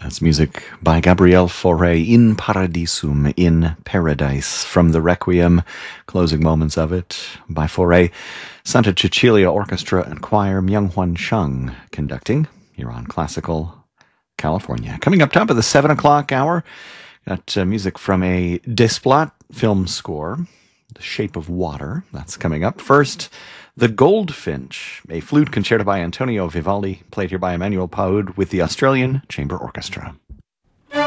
That's music by Gabriel Fauré, In Paradisum, in Paradise, from the Requiem, closing moments of it, by Fauré. Santa Cecilia Orchestra and Choir, Myung-Hwan Chung conducting, here on Classical California. Coming up top of the 7 o'clock hour, got music from a Desplat film score, The Shape of Water. That's coming up. First, The Goldfinch, a flute concerto by Antonio Vivaldi, played here by Emmanuel Paud with the Australian Chamber Orchestra.